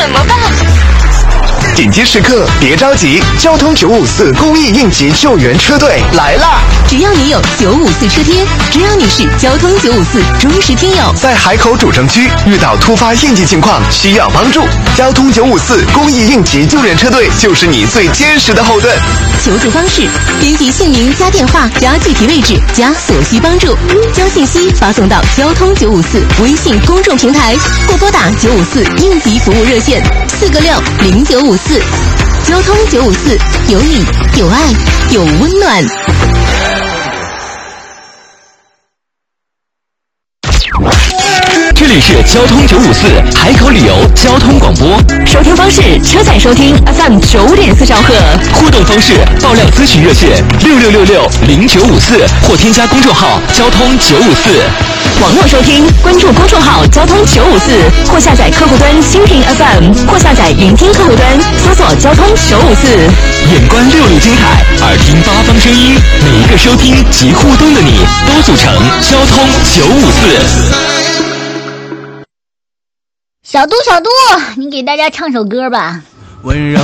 怎么办？ 紧急时刻别着急，交通954公益应急救援车队来啦！ 只要你有954车贴，只要你是交通954忠实听友， 在海口主城区遇到突发应急情况需要帮助，交通954公益应急救援车队就是你最坚实的后盾。 求助方式：编辑姓名加电话加具体位置加所需帮助，将信息发送到交通954微信公众平台，或拨打954应急服务热线4个60954。交通954，有你有爱有温暖。 这里是交通954海口旅游交通广播， 收听方式：车载收听 FM 95.4兆赫， 互动方式：爆料咨询热线66660954或添加公众号交通954。 网络收听，关注公众号交通954，或下载客户端蜻蜓 FM， 或下载云听客户端，搜索交通954。 眼观6路金海，耳听八方声音，每一个收听及互动的你，都组成交通954。 小杜，你给大家唱首歌吧。 温柔